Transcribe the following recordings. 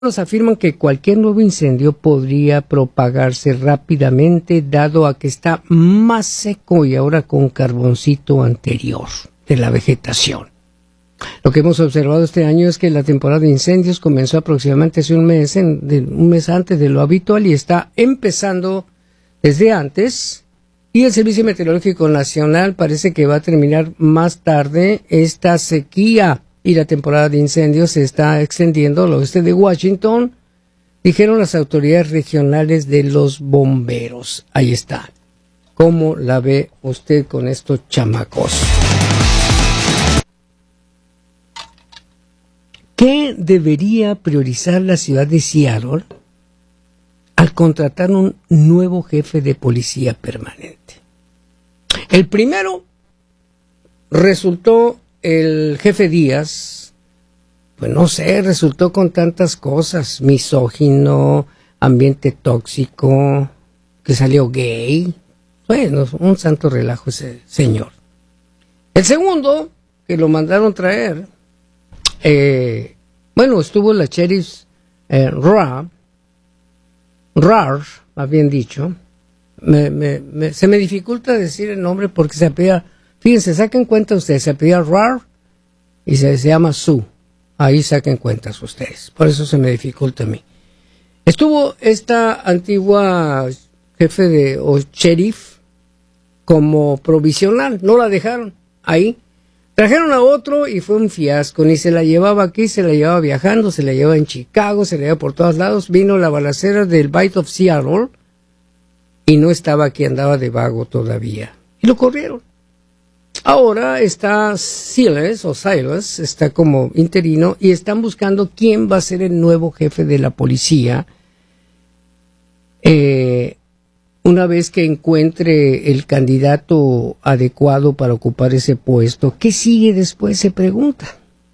Nos afirman que cualquier nuevo incendio podría propagarse rápidamente dado a que está más seco y ahora con carboncito anterior de la vegetación. Lo que hemos observado este año es que la temporada de incendios comenzó aproximadamente hace un mes antes de lo habitual y está empezando desde antes. Y el Servicio Meteorológico Nacional parece que va a terminar más tarde esta sequía. Y la temporada de incendios se está extendiendo al oeste de Washington, dijeron las autoridades regionales de los bomberos. Ahí está. ¿Cómo la ve usted con estos chamacos? ¿Qué debería priorizar la ciudad de Seattle al contratar un nuevo jefe de policía permanente? El primero resultó el jefe Díaz, pues no sé, resultó con tantas cosas, misógino, ambiente tóxico, que salió gay, bueno, un santo relajo ese señor. El segundo, que lo mandaron traer, estuvo la sheriff Rar, más bien dicho, se me dificulta decir el nombre porque se apellida. Fíjense, saquen cuenta ustedes, se apellida Rar y se llama Sue. Ahí saquen cuentas ustedes. Por eso se me dificulta a mí. Estuvo esta antigua jefe o sheriff como provisional. No la dejaron ahí. Trajeron a otro y fue un fiasco. Ni se la llevaba aquí, se la llevaba viajando, se la llevaba en Chicago, se la llevaba por todos lados. Vino la balacera del Bite of Seattle y no estaba aquí, andaba de vago todavía. Y lo corrieron. Ahora está Silas, está como interino y están buscando quién va a ser el nuevo jefe de la policía una vez que encuentre el candidato adecuado para ocupar ese puesto. ¿Qué sigue después? Se pregunta.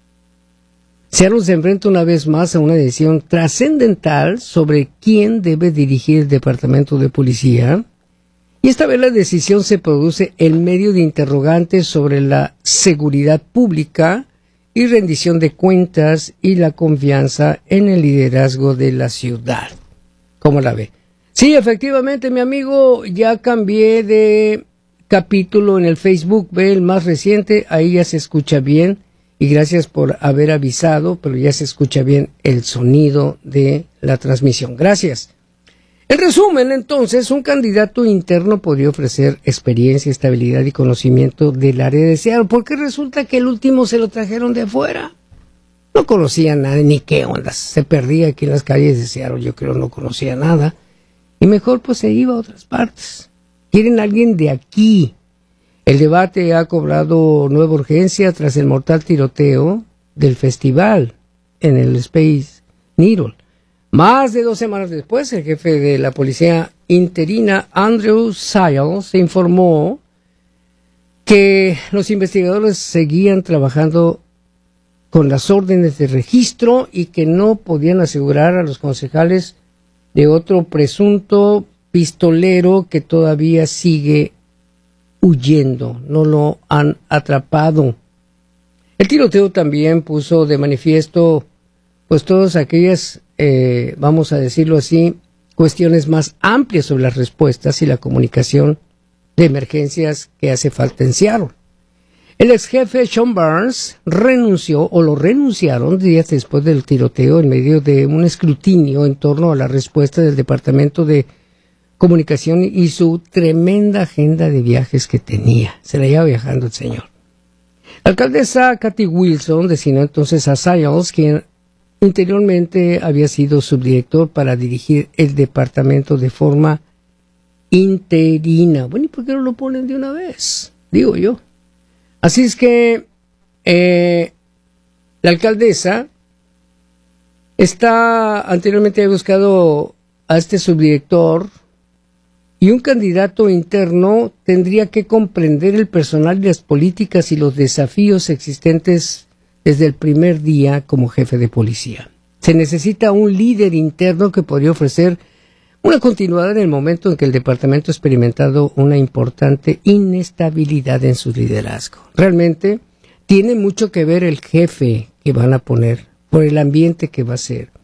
Seattle se enfrenta una vez más a una decisión trascendental sobre quién debe dirigir el departamento de policía. Y esta vez la decisión se produce en medio de interrogantes sobre la seguridad pública y rendición de cuentas y la confianza en el liderazgo de la ciudad. ¿Cómo la ve? Sí, efectivamente, mi amigo, ya cambié de capítulo en el Facebook, ve el más reciente, ahí ya se escucha bien y gracias por haber avisado, pero ya se escucha bien el sonido de la transmisión. Gracias. En resumen, entonces, un candidato interno podría ofrecer experiencia, estabilidad y conocimiento del área de Seattle, porque resulta que el último se lo trajeron de afuera. No conocía nada, ni qué ondas. Se perdía aquí en las calles de Seattle, yo creo, no conocía nada. Y mejor pues se iba a otras partes. Quieren a alguien de aquí. El debate ha cobrado nueva urgencia tras el mortal tiroteo del festival en el Space Needle. Más de 2 semanas después, el jefe de la policía interina, Andrew Seidel, se informó que los investigadores seguían trabajando con las órdenes de registro y que no podían asegurar a los concejales de otro presunto pistolero que todavía sigue huyendo. No lo han atrapado. El tiroteo también puso de manifiesto pues todas aquellas vamos a decirlo así, cuestiones más amplias sobre las respuestas y la comunicación de emergencias que hace falta en Seattle. El ex jefe Sean Barnes lo renunciaron días después del tiroteo en medio de un escrutinio en torno a la respuesta del Departamento de Comunicación y su tremenda agenda de viajes que tenía. Se la lleva viajando el señor. La alcaldesa Kathy Wilson designó entonces a Sayles, quien anteriormente había sido subdirector para dirigir el departamento de forma interina. Bueno, ¿y por qué no lo ponen de una vez? Digo yo. Así es que la alcaldesa anteriormente había buscado a este subdirector y un candidato interno tendría que comprender el personal y las políticas y los desafíos existentes desde el primer día como jefe de policía. Se necesita un líder interno que podría ofrecer una continuidad en el momento en que el departamento ha experimentado una importante inestabilidad en su liderazgo. Realmente tiene mucho que ver el jefe que van a poner por el ambiente que va a ser.